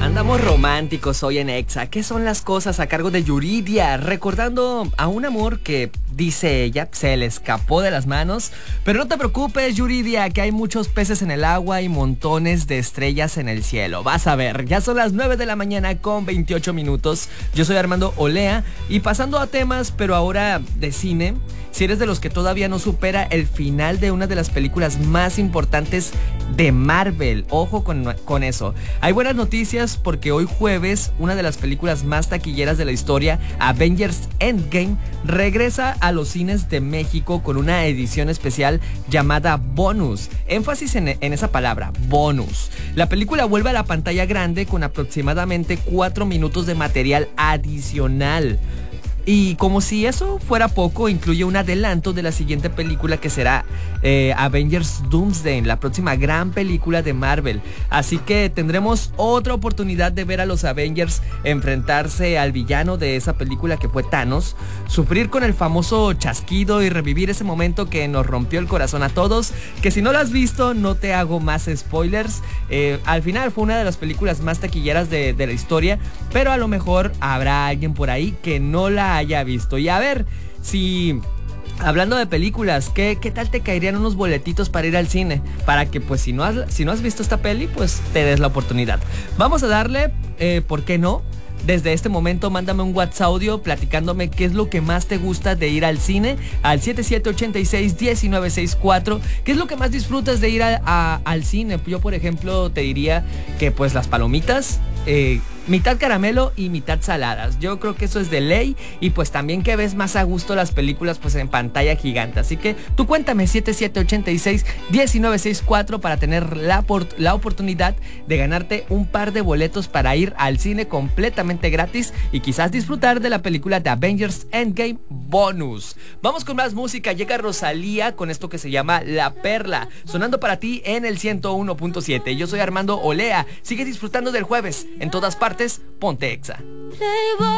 Andamos románticos hoy en Exa. ¿Qué son las cosas a cargo de Yuridia? Recordando a un amor que, dice ella, se le escapó de las manos. Pero no te preocupes, Yuridia, que hay muchos peces en el agua y montones de estrellas en el cielo. Vas a ver, ya son las 9 de la mañana con 28 minutos. Yo soy Armando Olea y pasando a temas, pero ahora de cine. Si eres de los que todavía no supera el final de una de las películas más importantes de Marvel, ojo con eso. Hay buenas noticias porque hoy jueves una de las películas más taquilleras de la historia, Avengers Endgame, regresa a los cines de México con una edición especial llamada Bonus. Énfasis en esa palabra, Bonus. La película vuelve a la pantalla grande con aproximadamente 4 minutos de material adicional. Y como si eso fuera poco, incluye un adelanto de la siguiente película que será Avengers Doomsday, la próxima gran película de Marvel. Así que tendremos otra oportunidad de ver a los Avengers enfrentarse al villano de esa película que fue Thanos, sufrir con el famoso chasquido y revivir ese momento que nos rompió el corazón a todos, que si no lo has visto no te hago más spoilers. Al final fue una de las películas más taquilleras de la historia, pero a lo mejor habrá alguien por ahí que no la haya visto. Y a ver, si hablando de películas, ¿qué tal te caerían unos boletitos para ir al cine? Para que pues si no has visto esta peli, pues te des la oportunidad. Vamos a darle, ¿por qué no? Desde este momento mándame un WhatsApp audio platicándome qué es lo que más te gusta de ir al cine al 7786-1964. ¿Qué es lo que más disfrutas de ir al cine? Yo, por ejemplo, te diría que pues las palomitas, mitad caramelo y mitad saladas. Yo creo que eso es de ley. Y pues también que ves más a gusto las películas pues en pantalla gigante. Así que tú cuéntame 7786-1964 para tener la oportunidad de ganarte un par de boletos para ir al cine completamente gratis y quizás disfrutar de la película de Avengers Endgame Bonus. Vamos con más música. Llega Rosalía con esto que se llama La Perla, sonando para ti en el 101.7. Yo soy Armando Olea. Sigue disfrutando del jueves en todas partes. Ponte Exa.